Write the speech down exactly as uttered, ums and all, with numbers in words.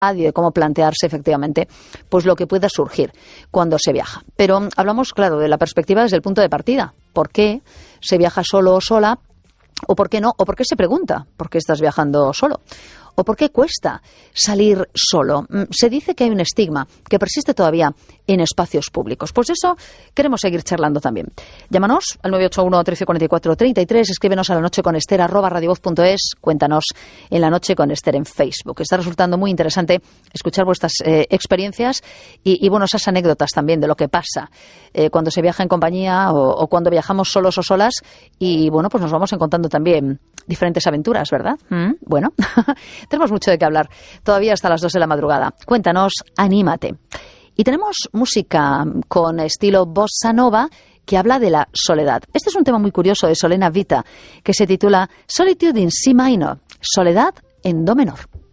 y de cómo plantearse efectivamente pues lo que pueda surgir cuando se viaja. Pero hablamos, claro, de la perspectiva desde el punto de partida. ¿Por qué se viaja solo o sola? ¿O por qué no? ¿O por qué se pregunta por qué estás viajando solo? ¿O por qué cuesta salir solo? Se dice que hay un estigma que persiste todavía en espacios públicos. Pues eso queremos seguir charlando también. Llámanos al nueve ocho uno, trece cuarenta y cuatro, treinta y tres, escríbenos a la noche con Ester arroba radiovoz punto es, cuéntanos en La Noche con Ester en Facebook. Está resultando muy interesante escuchar vuestras eh, experiencias y, y bueno, esas anécdotas también de lo que pasa eh, cuando se viaja en compañía o, o cuando viajamos solos o solas y bueno, pues nos vamos encontrando también diferentes aventuras, ¿verdad? ¿Mm? Bueno, tenemos mucho de qué hablar todavía hasta las dos de la madrugada. Cuéntanos, anímate. Y tenemos música con estilo bossa nova que habla de la soledad. Este es un tema muy curioso de Solena Vita que se titula Solitude in C minor, soledad en do menor.